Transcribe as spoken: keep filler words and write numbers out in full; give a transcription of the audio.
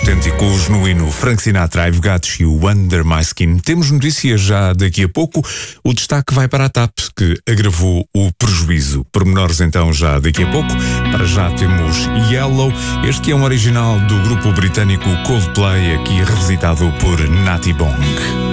autêntico, genuíno Frank Sinatra, I've Got You Under My Skin. Temos notícias já daqui a pouco. O destaque vai para a TAP, que agravou o prejuízo. Pormenores então já daqui a pouco. Para já temos Yellow, este que é um original do grupo britânico Coldplay, aqui revisitado por Natty Bong.